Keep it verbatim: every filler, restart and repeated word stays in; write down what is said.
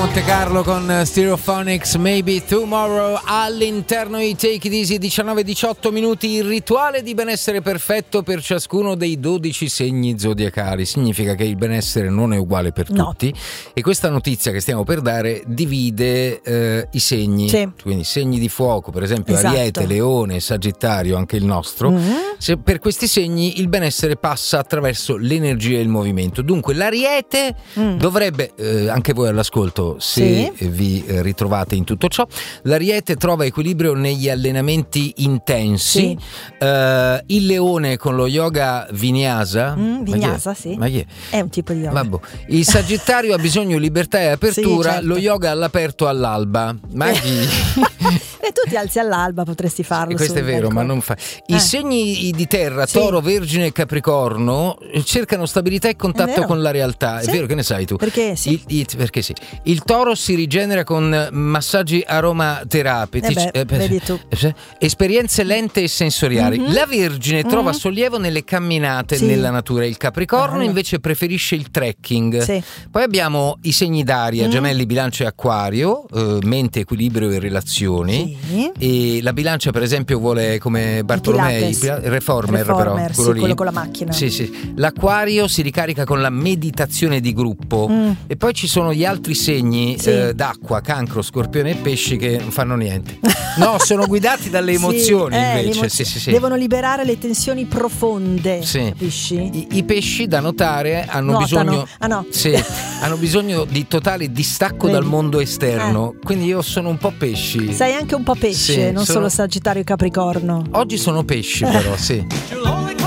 Monte Carlo con Stereophonics, Maybe Tomorrow. All'interno di Take It Easy, diciannove diciotto minuti. Il rituale di benessere perfetto per ciascuno dei dodici segni zodiacali. Significa che il benessere non è uguale per no. tutti, e questa notizia che stiamo per dare divide eh, i segni, sì. quindi segni di fuoco, per esempio esatto. Ariete, Leone, Sagittario, anche il nostro. Mm-hmm. Se per questi segni il benessere passa attraverso l'energia e il movimento. Dunque l'Ariete mm. dovrebbe, eh, anche voi all'ascolto, se sì. vi eh, ritrovate in tutto ciò, l'Ariete trova equilibrio negli allenamenti intensi. Sì. Uh, il Leone con lo yoga vinyasa. Mm, vinyasa, ma sì. Ma è? È un tipo di yoga. Vabbè. Il Sagittario ha bisogno di libertà e apertura, sì, certo. lo yoga all'aperto all'alba. Ma e tu ti alzi all'alba, potresti farlo. Questo è vero, ecco. ma non fa. I eh. segni di terra, sì. Toro, Vergine e Capricorno, cercano stabilità e contatto con la realtà. È sì. vero, che ne sai tu? Perché sì. Il, il, perché sì. Il Toro si rigenera con massaggi aromaterapeutici, eh beh, vedi tu. esperienze lente e sensoriali. Mm-hmm. La Vergine mm-hmm. trova sollievo nelle camminate sì. nella natura. Il Capricorno ah, invece preferisce il trekking. Sì. Poi abbiamo i segni d'aria, mm. Gemelli, Bilancia e Acquario, eh, mente, equilibrio e relazioni. Sì. E la Bilancia, per esempio, vuole, come Bartolomei, il reformer, reformer però quello, quello sì, lì. quello con la macchina. Sì, sì. L'Acquario si ricarica con la meditazione di gruppo. Mm. E poi ci sono gli altri segni sì. eh, d'acqua, Cancro, Scorpione e Pesci, che non fanno niente. No, sono guidati dalle emozioni, sì, eh, invece. emozio- sì, sì, sì. Devono liberare le tensioni profonde. Sì. Capisci? I, I pesci, da notare, hanno Nuotano. bisogno Ah, no. sì, hanno bisogno di totale distacco Vedi. dal mondo esterno. Eh. Quindi io sono un po' pesci. Sei anche un po' pesce, sì, non sono... solo Sagittario e Capricorno. Oggi sono pesci, però, sì.